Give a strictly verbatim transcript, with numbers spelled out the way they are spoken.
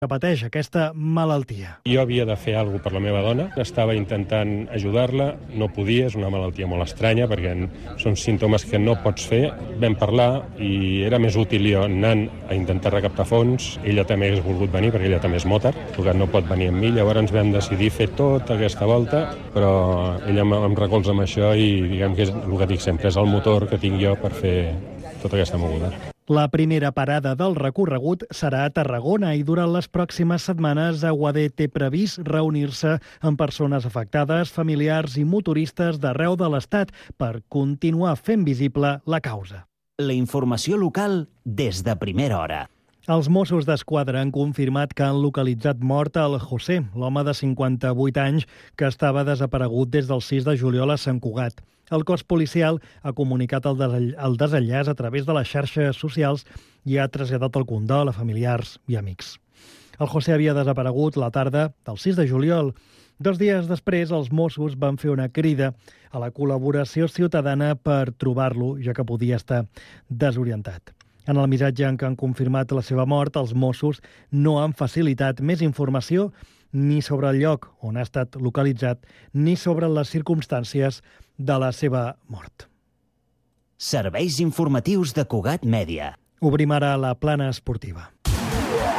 que pateix aquesta malaltia. Jo havia de fer alguna cosa per la meva dona, estava intentant ajudar-la, no podia, és una malaltia molt estranya perquè són símptomes que no pots fer. Vam parlar i era més útil jo anant a intentar recaptar fons. Ella també hagués volgut venir perquè ella també és mòtar, que no pot venir amb mi, llavors ens vam decidir fer tota aquesta volta, però ella em recolza amb això i diguem que és el que dic sempre, és el motor que tinc jo per fer tota aquesta moguda. La primera parada del recorregut serà a Tarragona i durant les pròximes setmanes Aguadé té previst reunir-se amb persones afectades, familiars i motoristes d'arreu de l'Estat per continuar fent visible la causa. La informació local des de primera hora. Els Mossos d'Esquadra han confirmat que han localitzat mort el José, l'home de cinquanta-vuit anys que estava desaparegut des del sis de juliol a Sant Cugat. El cos policial ha comunicat el, des el desenllaç a través de les xarxes socials i ha traslladat el condol a familiars i amics. El José havia desaparegut la tarda del sis de juliol. Dos dies després, els Mossos van fer una crida a la col·laboració ciutadana per trobar-lo, ja que podia estar desorientat. En el missatge en què han confirmat la seva mort, els Mossos no han facilitat més informació ni sobre el lloc on ha estat localitzat ni sobre les circumstàncies de la seva mort. Serveis informatius de Cugat Mèdia. Obrim ara la plana esportiva.